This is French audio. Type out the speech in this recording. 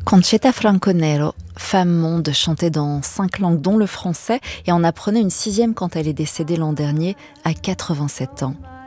Concetta Franco-Nero, femme monde, chantait dans 5 langues dont le français et en apprenait une 6e quand elle est décédée l'an dernier à 87 ans.